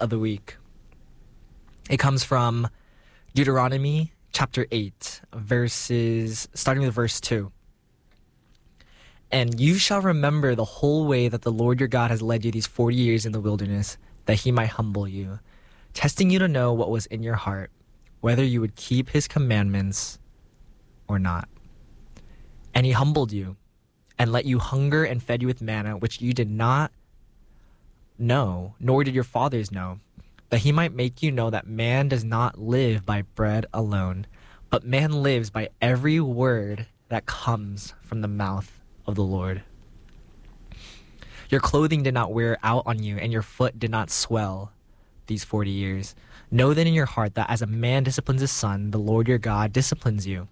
of the week. It comes from Deuteronomy chapter 8, starting with verse 2. And you shall remember the whole way that the Lord your God has led you these 40 years in the wilderness, that he might humble you, testing you to know what was in your heart, whether you would keep his commandments or not. And he humbled you and let you hunger and fed you with manna, which you did not know, nor did your fathers know, that he might make you know that man does not live by bread alone, but man lives by every word that comes from the mouth of the Lord. Your clothing did not wear out on you, and your foot did not swell these 40 years. Know then in your heart that as a man disciplines his son, the Lord your God disciplines you.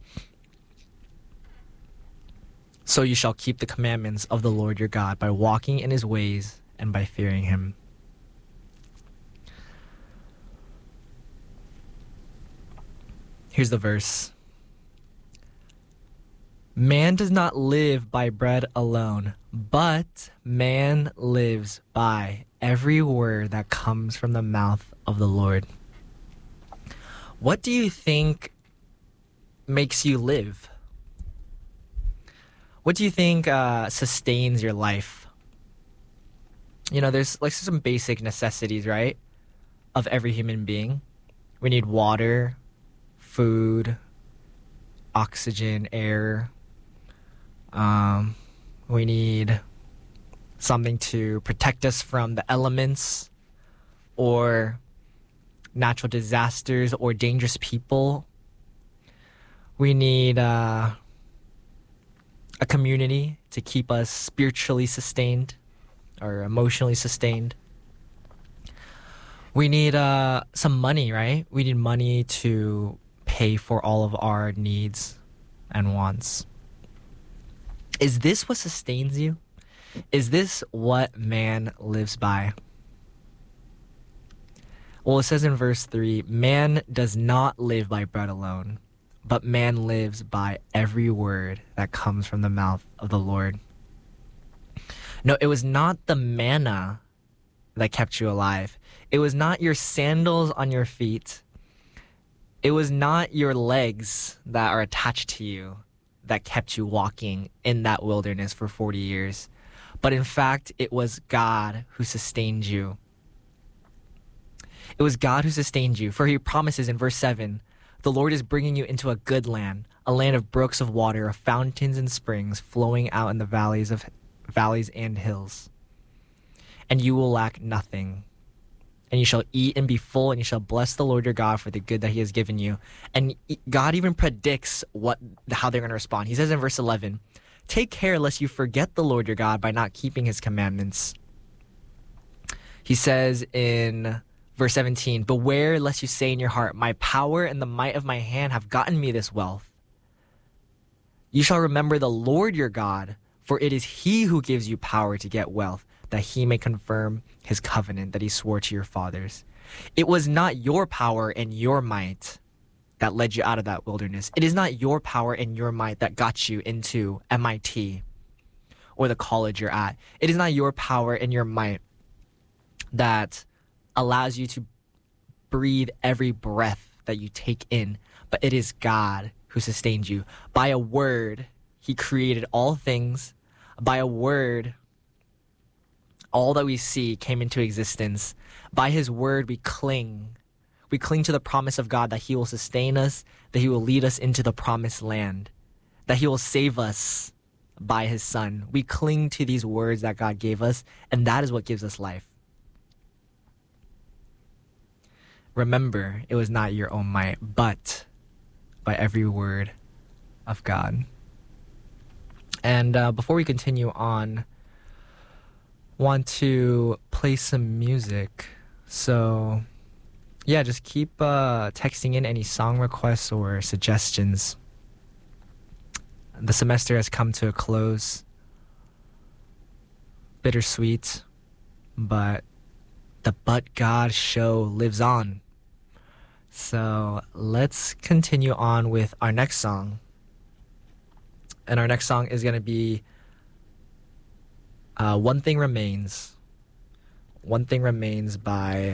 So you shall keep the commandments of the Lord your God by walking in his ways and by fearing him. Here's the verse. Man does not live by bread alone, but man lives by every word that comes from the mouth of the Lord. What do you think makes you live? What do you think sustains your life? You know, there's like some basic necessities, right? Of every human being. We need water, food, oxygen, air. We need something to protect us from the elements or natural disasters or dangerous people. We need a community to keep us spiritually sustained or emotionally sustained. We need some money, right? We need money to pay for all of our needs and wants. Is this what sustains you? Is this what man lives by? Well, it says in verse 3, man does not live by bread alone, but man lives by every word that comes from the mouth of the Lord. No, it was not the manna that kept you alive. It was not your sandals on your feet. It was not your legs that are attached to you that kept you walking in that wilderness for 40 years. But in fact, it was God who sustained you. It was God who sustained you. For he promises in verse 7, the Lord is bringing you into a good land, a land of brooks of water, of fountains and springs flowing out in the valleys and hills. And you will lack nothing. And you shall eat and be full, and you shall bless the Lord your God for the good that he has given you. And God even predicts how they're going to respond. He says in verse 11, take care lest you forget the Lord your God by not keeping his commandments. He says in verse 17, beware lest you say in your heart, my power and the might of my hand have gotten me this wealth. You shall remember the Lord your God, for it is he who gives you power to get wealth, that he may confirm his covenant that he swore to your fathers. It was not your power and your might that led you out of that wilderness. It is not your power and your might that got you into MIT or the college you're at. It is not your power and your might that allows you to breathe every breath that you take in, but it is God who sustained you. By a word, he created all things. By a word, all that we see came into existence. By his word, we cling. We cling to the promise of God that he will sustain us, that he will lead us into the promised land, that he will save us by his son. We cling to these words that God gave us, and that is what gives us life. Remember, it was not your own might, but by every word of God. And before we continue on, want to play some music. So yeah, just keep texting in any song requests or suggestions. The semester has come to a close. Bittersweet, but the But God show lives on. So let's continue on with our next song. And our next song is going to be One Thing Remains. One Thing Remains by